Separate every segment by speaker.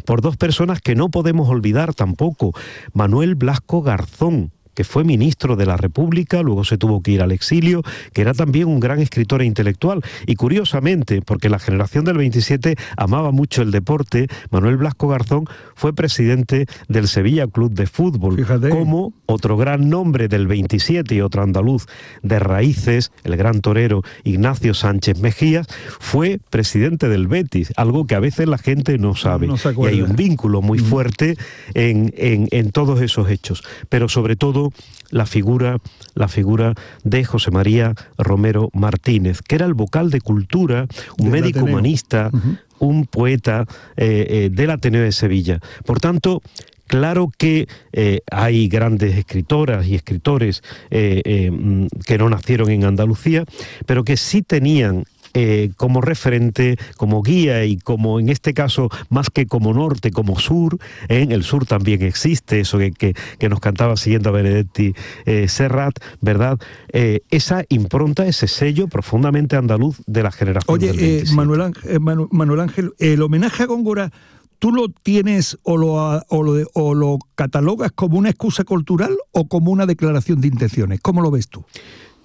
Speaker 1: por dos personas que no podemos olvidar tampoco. Manuel Blasco Garzón, que fue ministro de la República, luego se tuvo que ir al exilio, que era también un gran escritor e intelectual. Y curiosamente, porque la generación del 27 amaba mucho el deporte, Manuel Blasco Garzón fue presidente del Sevilla Club de Fútbol.
Speaker 2: Fíjate.
Speaker 1: Como otro gran nombre del 27 y otro andaluz de raíces, el gran torero Ignacio Sánchez Mejías, fue presidente del Betis, algo que a veces la gente no sabe.
Speaker 2: No se
Speaker 1: y
Speaker 2: acuerda.
Speaker 1: hay un vínculo muy fuerte en todos esos hechos. Pero sobre todo la figura de José María Romero Martínez, que era el vocal de Cultura, un médico
Speaker 2: Ateneo.
Speaker 1: Humanista, un poeta del Ateneo de Sevilla. Por tanto, claro que hay grandes escritoras y escritores que no nacieron en Andalucía, pero que sí tenían como referente, como guía y como, en este caso, más que como norte, como sur. En el sur también existe eso que nos cantaba siguiendo a Benedetti Serrat, ¿verdad? Esa impronta, ese sello profundamente andaluz de la generación del 27.
Speaker 2: Manuel Ángel, el homenaje a Góngora, ¿tú lo tienes o lo catalogas como una excusa cultural o como una declaración de intenciones? ¿Cómo lo ves tú?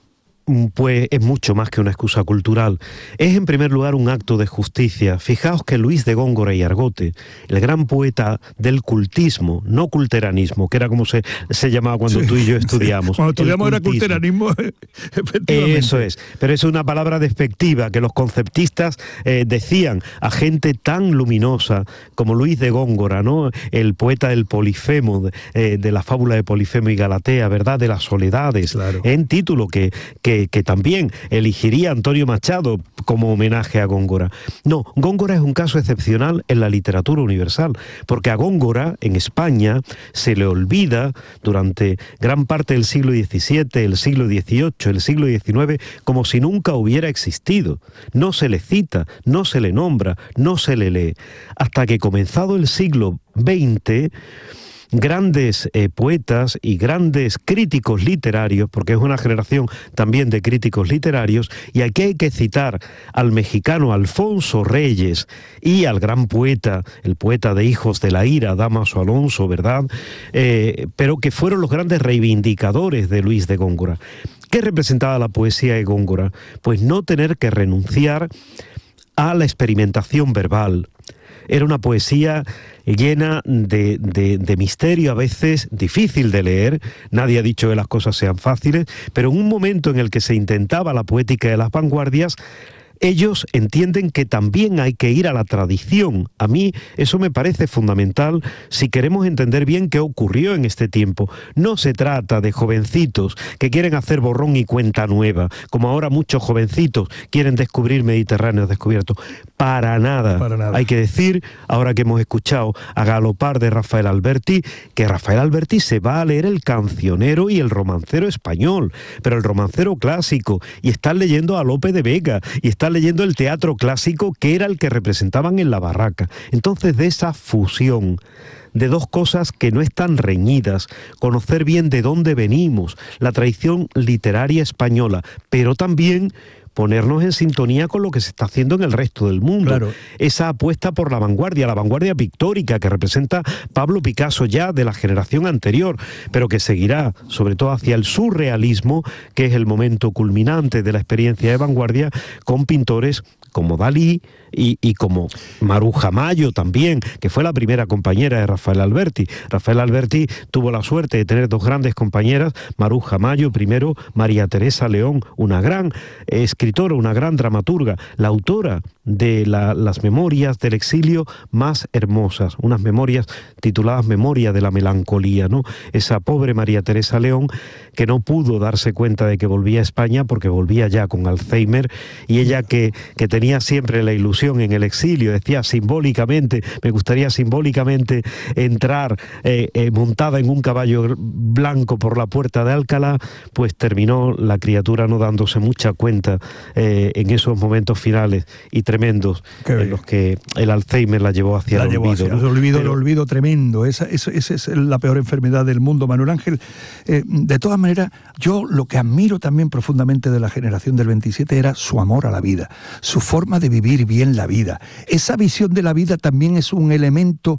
Speaker 1: Pues es mucho más que una excusa cultural. Es en primer lugar un acto de justicia. Fijaos que Luis de Góngora y Argote, el gran poeta del cultismo, no culteranismo, que era como se llamaba cuando tú y yo estudiamos.
Speaker 2: Cuando estudiamos era culteranismo, efectivamente.
Speaker 1: Eso es, pero es una palabra despectiva que los conceptistas decían a gente tan luminosa como Luis de Góngora, ¿no? El poeta del Polifemo, de la fábula de Polifemo y Galatea, ¿verdad? De las soledades,
Speaker 2: claro.
Speaker 1: En título que también elegiría Antonio Machado como homenaje a Góngora. No, Góngora es un caso excepcional en la literatura universal, porque a Góngora, en España, se le olvida durante gran parte del siglo XVII, el siglo XVIII, el siglo XIX, como si nunca hubiera existido. No se le cita, no se le nombra, no se le lee. Hasta que, comenzado el siglo XX, grandes poetas y grandes críticos literarios, porque es una generación también de críticos literarios, y aquí hay que citar al mexicano Alfonso Reyes y al gran poeta, el poeta de Hijos de la Ira, Dámaso Alonso, ¿verdad? Pero que fueron los grandes reivindicadores de Luis de Góngora. ¿Qué representaba la poesía de Góngora? Pues no tener que renunciar a la experimentación verbal. Era una poesía llena de misterio, a veces difícil de leer. Nadie ha dicho que las cosas sean fáciles, pero en un momento en el que se intentaba la poética de las vanguardias, ellos entienden que también hay que ir a la tradición. A mí eso me parece fundamental si queremos entender bien qué ocurrió en este tiempo. No se trata de jovencitos que quieren hacer borrón y cuenta nueva, como ahora muchos jovencitos quieren descubrir Mediterráneos descubiertos. Para nada. Hay que decir, ahora que hemos escuchado a Galopar de Rafael Alberti, que Rafael Alberti se va a leer el cancionero y el romancero español, pero el romancero clásico, y están leyendo a Lope de Vega, y están leyendo el teatro clásico, que era el que representaban en la barraca. Entonces, de esa fusión de dos cosas que no están reñidas, conocer bien de dónde venimos, la tradición literaria española, pero también ponernos en sintonía con lo que se está haciendo en el resto del mundo.
Speaker 2: Claro.
Speaker 1: Esa apuesta por la vanguardia pictórica que representa Pablo Picasso ya de la generación anterior, pero que seguirá sobre todo hacia el surrealismo, que es el momento culminante de la experiencia de vanguardia, con pintores como Dalí y como Maruja Mayo también, que fue la primera compañera de Rafael Alberti. Rafael Alberti tuvo la suerte de tener dos grandes compañeras, Maruja Mayo primero, María Teresa León, una gran escritora, una gran dramaturga, la autora de las memorias del exilio más hermosas, unas memorias tituladas Memoria de la Melancolía, ¿no? Esa pobre María Teresa León, que no pudo darse cuenta de que volvía a España porque volvía ya con Alzheimer, y ella que tenía siempre la ilusión en el exilio, decía simbólicamente, me gustaría simbólicamente entrar montada en un caballo blanco por la puerta de Alcalá, pues terminó la criatura no dándose mucha cuenta en esos momentos finales y tremendos en los que el Alzheimer la llevó hacia el olvido, ¿no?
Speaker 2: El olvido tremendo. Esa es la peor enfermedad del mundo, Manuel Ángel. De todas maneras, yo lo que admiro también profundamente de la generación del 27 era su amor a la vida, su forma de vivir bien la vida. Esa visión de la vida también es un elemento